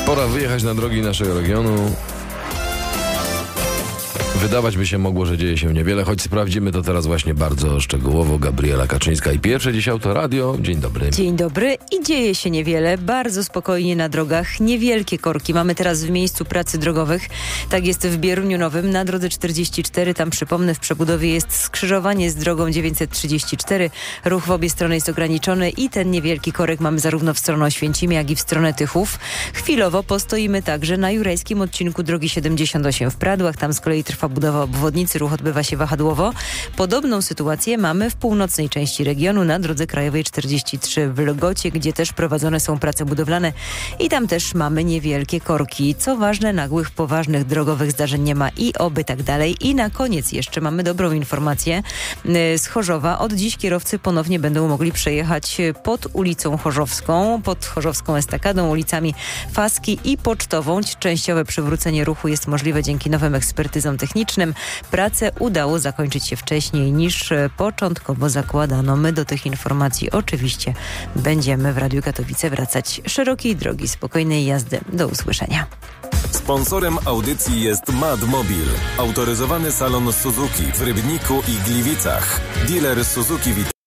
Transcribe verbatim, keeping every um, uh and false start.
Pora wyjechać na drogi naszego regionu. Wydawać by się mogło, że dzieje się niewiele, choć sprawdzimy to teraz właśnie bardzo szczegółowo. Gabriela Kaczyńska i Pierwsze Dziś Autoradio. Dzień dobry. Dzień dobry i dzieje się niewiele. Bardzo spokojnie na drogach. Niewielkie korki mamy teraz w miejscu pracy drogowych. Tak jest w Bieruniu Nowym na drodze czterdzieści cztery. Tam przypomnę, w przebudowie jest skrzyżowanie z drogą dziewięćset trzydzieści cztery. Ruch w obie strony jest ograniczony i ten niewielki korek mamy zarówno w stronę Oświęcimia, jak i w stronę Tychów. Chwilowo postoimy także na jurajskim odcinku drogi siedemdziesiąt osiem w Pradłach. Tam z kolei trwa budowa obwodnicy, ruch odbywa się wahadłowo. Podobną sytuację mamy w północnej części regionu na drodze krajowej czterdzieści trzy w Lgocie, gdzie też prowadzone są prace budowlane i tam też mamy niewielkie korki. Co ważne, nagłych, poważnych drogowych zdarzeń nie ma i oby tak dalej. I na koniec jeszcze mamy dobrą informację z Chorzowa. Od dziś kierowcy ponownie będą mogli przejechać pod ulicą Chorzowską, pod Chorzowską Estakadą, ulicami Faski i Pocztową. Częściowe przywrócenie ruchu jest możliwe dzięki nowym ekspertyzom technicznym. Pracę udało zakończyć się wcześniej niż początkowo zakładano. My do tych informacji oczywiście będziemy w Radiu Katowice wracać. Szerokiej drogi, spokojnej jazdy. Do usłyszenia. Sponsorem audycji jest Madmobil, autoryzowany salon Suzuki w Rybniku i Gliwicach. Dealer Suzuki